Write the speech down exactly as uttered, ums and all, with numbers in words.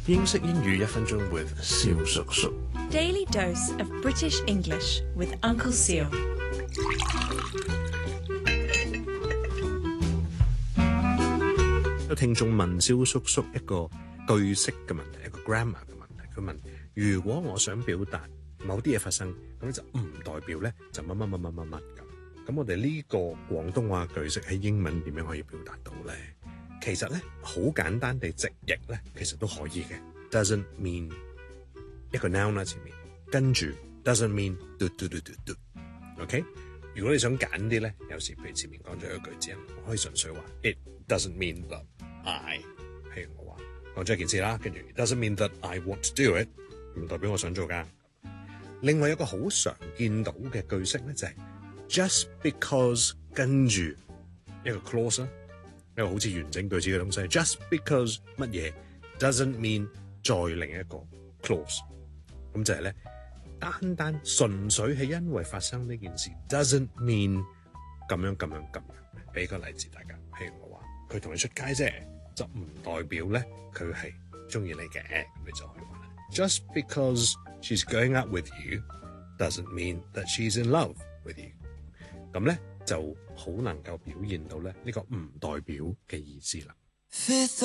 英式英語一分鐘 with 蕭叔叔。 Daily dose of British English with Uncle Seal. 有聽眾問蕭叔叔一個句式嘅問題，一個 grammar 嘅問題。佢問：如果我想表達某啲嘢發生，咁就唔代表咧就乜乜乜乜乜乜咁。咁我哋呢個廣東話句式喺英文點樣可以表達到咧？其實咧好簡單地直譯咧，其實都可以嘅。Doesn't mean 一個 noun 啦前面，跟住 doesn't mean do do do do do。OK， 如果你想揀啲咧，有時譬如前面講咗一個句子，我可以純粹話 It doesn't mean that I， 譬如我話講咗一件事啦，跟住 It doesn't mean that I want to do it， 唔代表我想做㗎。另外有一個好常見到嘅句式咧，就係 just because 跟住一個 clause 啦，一個好似完整句子嘅東西。Just because 乜嘢 doesn't mean 再另一個 clause， 咁就係咧單單純粹係因為發生呢件事 doesn't mean 咁樣咁樣咁樣。俾個例子大家，譬如我話佢同你出街啫，就唔代表咧佢係中意你嘅，咁你就可以話 Just because she's going out with you doesn't mean that she's in love with you。咁咧就好能夠表現到咧呢個唔代表嘅意思啦。